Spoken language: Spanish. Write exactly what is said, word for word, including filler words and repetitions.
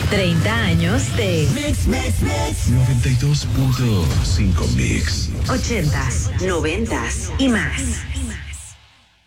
treinta años de Mix, Mix, Mix. noventa y dos punto cinco Mix. ochentas, noventas y más.